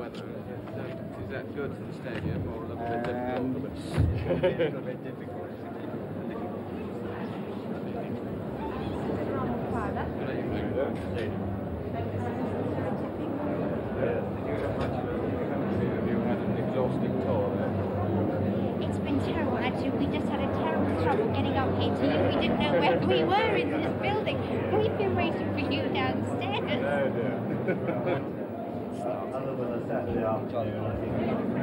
weather? Is that good for the stadium or a little bit difficult? A little bit difficult. It's been terrible, actually. We just had a terrible trouble getting up here to you. We didn't know where we were in this building. We've been waiting for you downstairs. No, dear. Other than a Saturday afternoon, I think.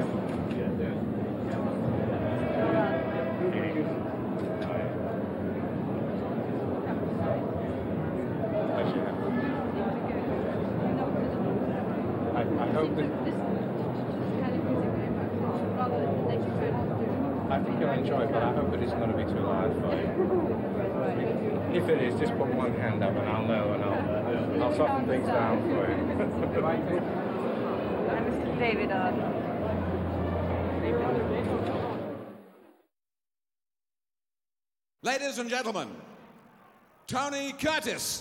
I hope that I think you'll enjoy it, but I hope that it's not to be too loud for you. If it is, just put one hand up and I'll know, and I'll soften things down for you. I'm Mr. David Arden. Ladies and gentlemen, Tony Curtis.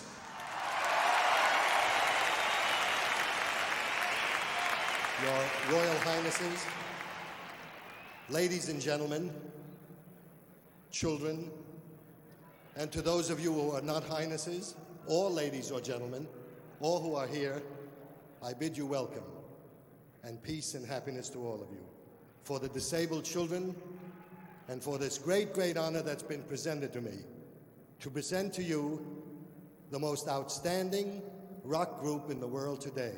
Your Royal Highnesses, ladies and gentlemen, children, and to those of you who are not Highnesses, or ladies or gentlemen, all who are here, I bid you welcome, and peace and happiness to all of you. For the disabled children, and for this great, great honor that's been presented to me, to present to you the most outstanding rock group in the world today.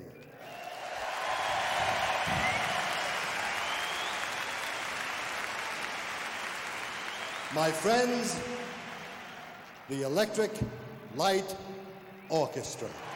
My friends, the Electric Light Orchestra.